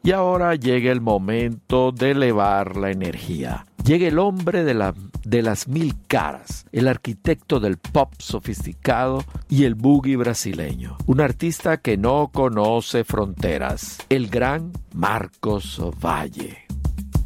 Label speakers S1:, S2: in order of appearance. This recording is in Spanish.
S1: Y ahora llega el momento de elevar la energía. Llega el hombre de las mil caras, el arquitecto del pop sofisticado y el boogie brasileño. Un artista que no conoce fronteras, el gran Marcos Valle.